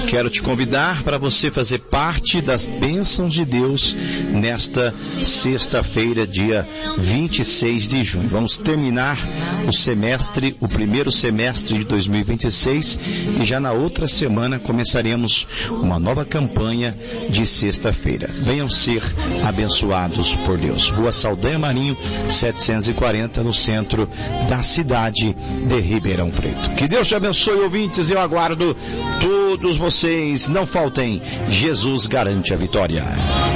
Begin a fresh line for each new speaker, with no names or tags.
quero te convidar para você fazer parte das bênçãos de Deus nesta sexta-feira, dia 26 de junho. Vamos terminar o primeiro semestre de 2026 e já na outra semana começaremos uma nova campanha de sexta-feira. Venham ser abençoados por Deus. Rua Saldanha Marinho, 740, no centro da cidade de Ribeirão Preto. Que Deus te abençoe, ouvintes. Eu aguardo todos vocês. Não faltem. Jesus garante a vitória.